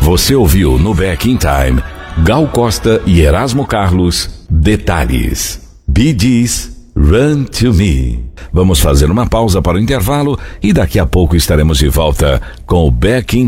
Você ouviu no Back in Time Gal Costa e Erasmo Carlos, Detalhes. Bee Gees, Run to Me. Vamos fazer uma pausa para o intervalo e daqui a pouco estaremos de volta com o Back in